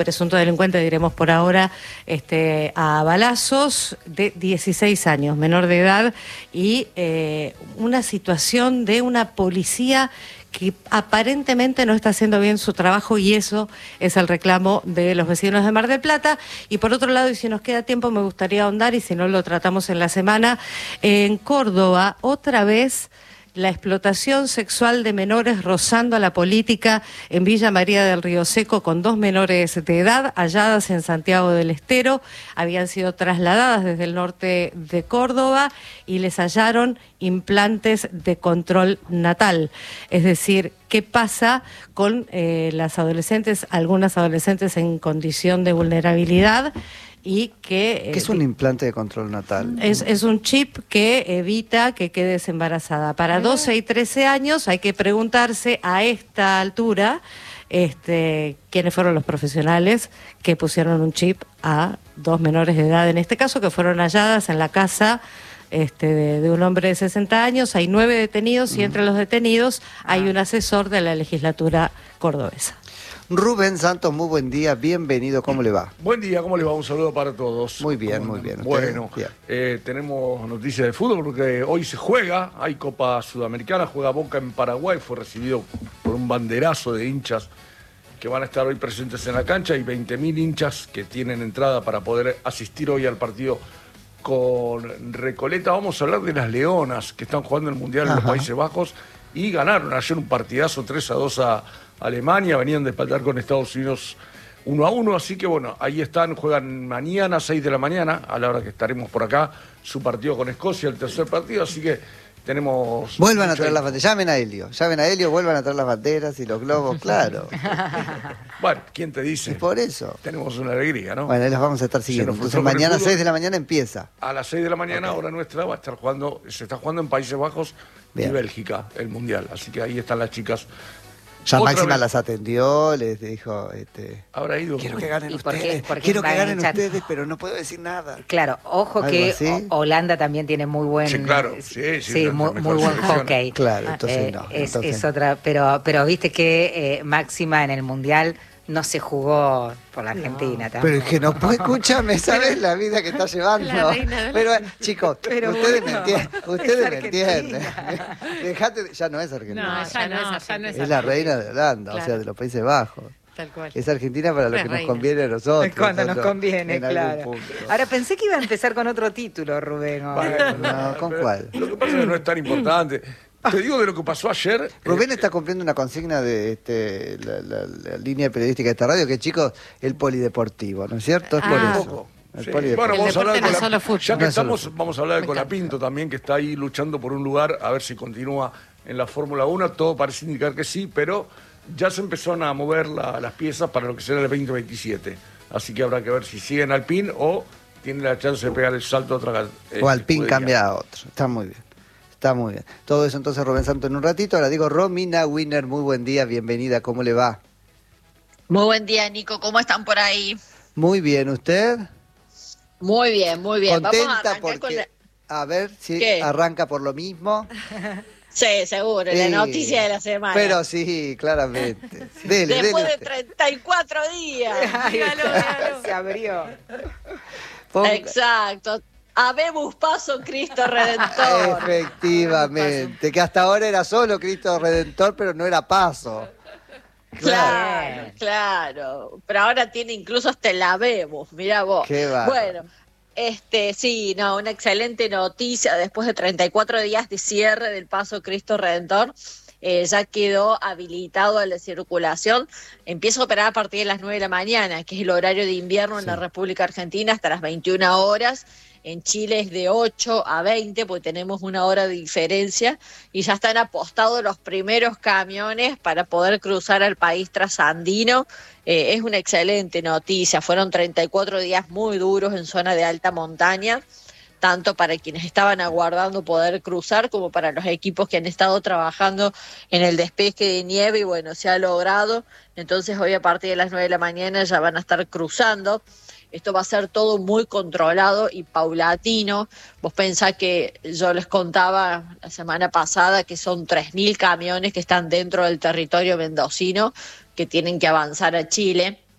presunto delincuente, diremos por ahora, a balazos, de 16 años, menor de edad, y una situación de una policía que aparentemente no está haciendo bien su trabajo, y eso es el reclamo de los vecinos de Mar del Plata. Y por otro lado, y si nos queda tiempo, me gustaría ahondar, y si no lo tratamos en la semana, en Córdoba, otra vez la explotación sexual de menores rozando a la política en Villa María del Río Seco, con 2 menores de edad halladas en Santiago del Estero. Habían sido trasladadas desde el norte de Córdoba y les hallaron implantes de control natal. Es decir, ¿qué pasa con las adolescentes, algunas adolescentes en condición de vulnerabilidad? Y que ¿qué es un implante de control natal? Es un chip que evita que quedes embarazada. Para 12 y 13 años hay que preguntarse a esta altura quiénes fueron los profesionales que pusieron un chip a 2 menores de edad, en este caso, que fueron halladas en la casa de un hombre de 60 años. Hay 9 detenidos y entre los detenidos hay un asesor de la legislatura cordobesa. Rubén Santos, muy buen día, bienvenido, ¿cómo le va? Buen día, ¿cómo le va? Un saludo para todos. Muy bien, muy bien. Bueno, tenemos noticias de fútbol porque hoy se juega, hay Copa Sudamericana, juega Boca en Paraguay, fue recibido por un banderazo de hinchas que van a estar hoy presentes en la cancha. Hay 20.000 hinchas que tienen entrada para poder asistir hoy al partido con Recoleta. Vamos a hablar de las Leonas que están jugando el Mundial en los Países Bajos y ganaron ayer un partidazo 3-2 a Alemania, venían de empatar con Estados Unidos 1-1, así que bueno, ahí están, juegan mañana 6 de la mañana, a la hora que estaremos por acá, su partido con Escocia, el tercer partido, así que tenemos... Vuelvan a traer las banderas, llamen a Helio, vuelvan a traer las banderas y los globos, claro. Bueno, ¿quién te dice? Y por eso. Tenemos una alegría, ¿no? Bueno, ahí las vamos a estar siguiendo. Entonces mañana 6 de la mañana empieza. A las 6 de la mañana, hora nuestra, se está jugando en Países Bajos y Bélgica, el Mundial, así que ahí están las chicas. Ya Máxima las atendió, les dijo, habrá ido. Quiero que ganen ustedes, quiero que ganen ustedes, pero no puedo decir nada. Claro, ojo que Holanda también tiene muy buen... Sí, claro, muy buen hockey. Claro, entonces no. Es otra, pero viste que Máxima en el Mundial no se jugó por la Argentina tampoco. Pero es que no puede, escúchame, ¿sabes la vida que está llevando? Pero chicos, ustedes me entienden. Dejate, ya no es Argentina. No, ya no es Argentina. Es la reina de Holanda, o sea, de los Países Bajos. Tal cual. Es Argentina para lo que nos conviene a nosotros. Es cuando nos conviene, claro. Ahora pensé que iba a empezar con otro título, Rubén. No, ¿con cuál? Lo que pasa es que no es tan importante. Te digo de lo que pasó ayer. Rubén está cumpliendo una consigna de la línea periodística de esta radio, que chicos, el polideportivo, ¿no es cierto? Es por eso. Bueno, vamos a hablar de ya que estamos, vamos a hablar de Colapinto también, que está ahí luchando por un lugar, a ver si continúa en la Fórmula 1. Todo parece indicar que sí, pero ya se empezaron a mover las piezas para lo que será el 2027. Así que habrá que ver si siguen Alpine o tienen la chance de pegar el salto a otra. O Alpine cambia a otro. Está muy bien. Está muy bien. Todo eso entonces Rubén Santos en un ratito. Ahora digo, Romina Winner, muy buen día, bienvenida, ¿cómo le va? Muy buen día, Nico, ¿cómo están por ahí? Muy bien, ¿usted? Muy bien, muy bien. Contenta Vamos a porque, a ver si arranca por lo mismo. Sí, seguro, la noticia de la semana. Pero sí, claramente. Después de 34 días. Se abrió. Exacto. Habemos paso Cristo Redentor. Efectivamente, que hasta ahora era solo Cristo Redentor, pero no era paso. Claro. Pero ahora tiene incluso hasta el habemos, mirá vos. Qué bueno, una excelente noticia. Después de 34 días de cierre del paso Cristo Redentor, ya quedó habilitado a la circulación. Empieza a operar a partir de las 9 de la mañana, que es el horario de invierno en la República Argentina, hasta las 21 horas. En Chile es de 8 a 20, porque tenemos una hora de diferencia, y ya están apostados los primeros camiones para poder cruzar al país trasandino. Es una excelente noticia. Fueron 34 días muy duros en zona de alta montaña, tanto para quienes estaban aguardando poder cruzar como para los equipos que han estado trabajando en el despeje de nieve, y bueno, se ha logrado. Entonces hoy a partir de las 9 de la mañana ya van a estar cruzando. Esto va a ser todo muy controlado y paulatino. Vos pensás que yo les contaba la semana pasada que son 3.000 camiones que están dentro del territorio mendocino, que tienen que avanzar a Chile.